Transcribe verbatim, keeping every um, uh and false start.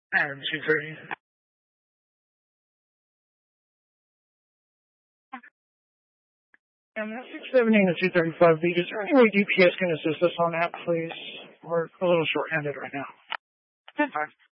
And two thirty. And that's six seventeen to two thirty-five beat. Is there any way D P S can assist us on that, please? We're a little short-handed right now. ten five.